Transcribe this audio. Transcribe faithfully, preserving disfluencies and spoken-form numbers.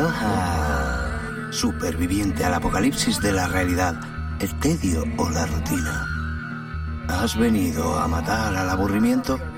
Ajá. Superviviente al apocalipsis de la realidad, el tedio o la rutina. ¿Has venido a matar al aburrimiento?